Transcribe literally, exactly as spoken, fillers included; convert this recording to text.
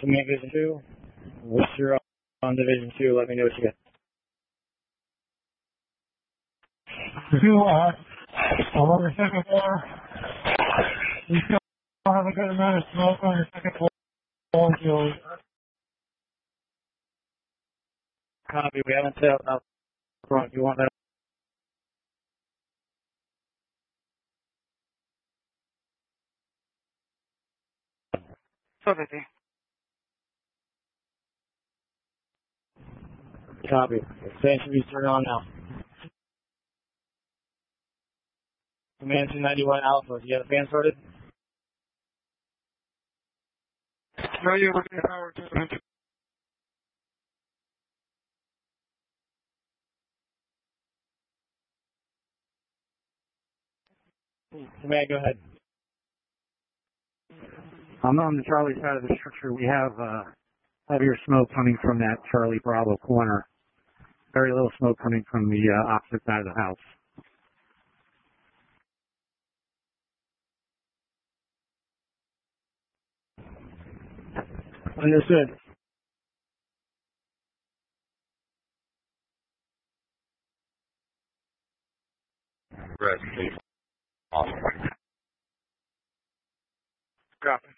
Command Vision two. What's your on Division two? Let me know what you got. You are. I'm on the second floor. You still have a good amount of smoke on your second floor. You'll... Copy. We haven't set up out front. You want that? Copy. Copy. Fan should be turned on now. Command two ninety-one Alpha. You got the fan started? No, you're looking at power two. Command, go ahead. I'm on the Charlie side of the structure. We have uh, heavier smoke coming from that Charlie Bravo corner. Very little smoke coming from the uh, opposite side of the house. Understood. Red, please. Awesome. Copy.